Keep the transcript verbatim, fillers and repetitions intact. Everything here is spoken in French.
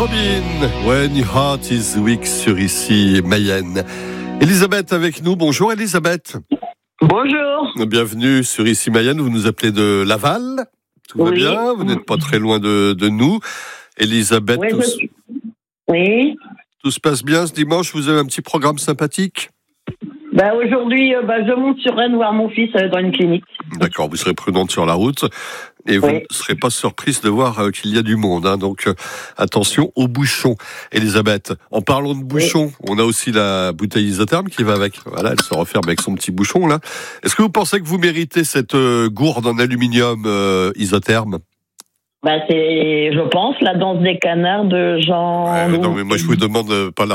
Robin, When Your Heart is Weak sur ici Mayenne. Elisabeth avec nous. Bonjour Elisabeth. Bonjour. Bienvenue sur ici Mayenne. Vous nous appelez de Laval. Tout va oui. bien. Vous n'êtes pas très loin de, de nous. Elisabeth, oui, tout, je... oui. tout se passe bien ce dimanche. Vous avez un petit programme sympathique? Bah aujourd'hui, euh, bah, je monte sur Rennes voir mon fils euh, dans une clinique. D'accord, vous serez prudente sur la route et vous oui. ne serez pas surprise de voir euh, qu'il y a du monde. Hein, donc euh, attention aux bouchons. Elisabeth, en parlant de bouchons, oui. on a aussi la bouteille isotherme qui va avec. Voilà, elle se referme avec son petit bouchon là. Est-ce que vous pensez que vous méritez cette euh, gourde en aluminium euh, isotherme? Bah c'est, je pense, la danse des canards de Jean. Ouais, non mais moi je vous demande euh, pas la